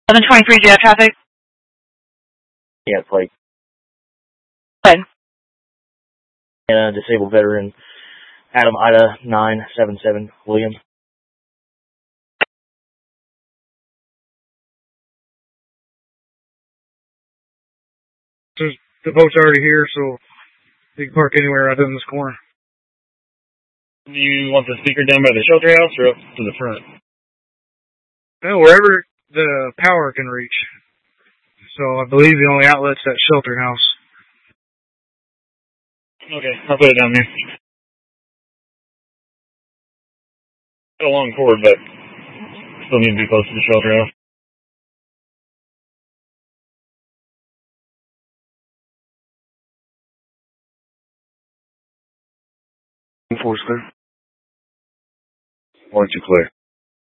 1123, do you have traffic? Yeah, it's like Good. and a disabled veteran, Adam Ida 977 William. So the boat's already here, so you can park anywhere other than this corner. Do you want the speaker down by the shelter house or up to the front? No, wherever the power can reach. So I believe the only outlet's that shelter house. Okay, I'll put it down there. Got a long cord, but still need to be close to the shelter house. Force clear. 1-2 clear.